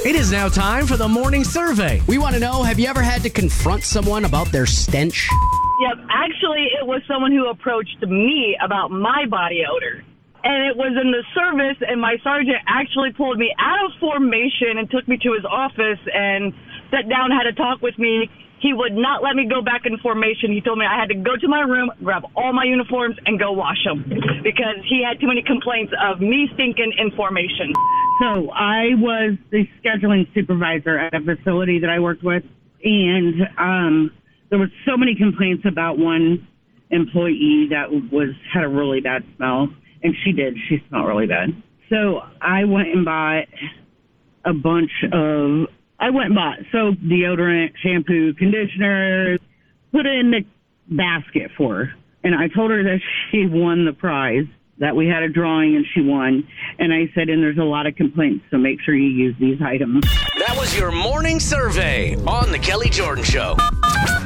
It is now time for the morning survey. We want to know, have you ever had to confront someone about their stench? Yep, actually, it was someone who approached me about my body odor. And it was in the service, and my sergeant actually pulled me out of formation and took me to his office and sat down, had a talk with me. He would not let me go back in formation. He told me I had to go to my room, grab all my uniforms, and go wash them because he had too many complaints of me stinking in formation. So I was the scheduling supervisor at a facility that I worked with, and there was so many complaints about one employee that had a really bad smell, and she smelled really bad. So I went and bought soap, deodorant, shampoo, conditioner, put it in the basket for her. And I told her that she won the prize, that we had a drawing and she won. And I said, and there's a lot of complaints, so make sure you use these items. That was your morning survey on The Kelly Jordan Show.